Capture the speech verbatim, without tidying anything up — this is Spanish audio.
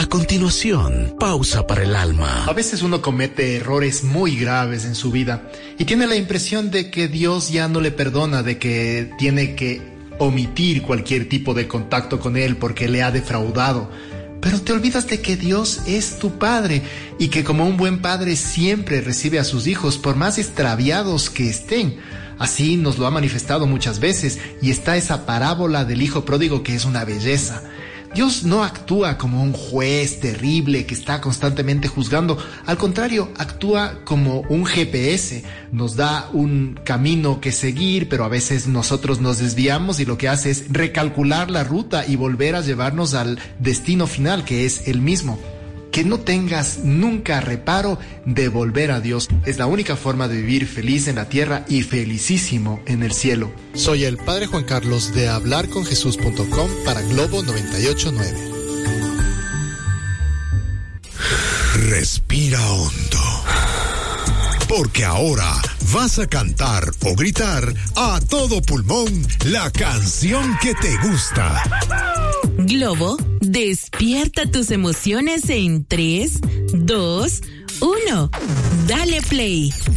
A continuación, pausa para el alma. A veces uno comete errores muy graves en su vida y tiene la impresión de que Dios ya no le perdona, de que tiene que omitir cualquier tipo de contacto con Él porque le ha defraudado. Pero te olvidas de que Dios es tu Padre y que como un buen padre siempre recibe a sus hijos por más extraviados que estén. Así nos lo ha manifestado muchas veces y está esa parábola del hijo pródigo que es una belleza. Dios no actúa como un juez terrible que está constantemente juzgando. Al contrario, actúa como un G P S. Nos da un camino que seguir, pero a veces nosotros nos desviamos y lo que hace es recalcular la ruta y volver a llevarnos al destino final, que es el mismo. Que no tengas nunca reparo de volver a Dios. Es la única forma de vivir feliz en la tierra y felicísimo en el cielo. Soy el Padre Juan Carlos de hablar con jesús punto com para Globo noventa y ocho punto nueve. Respira hondo. Porque ahora vas a cantar o gritar a todo pulmón la canción que te gusta. Globo, despierta tus emociones en tres, dos, uno. Dale play.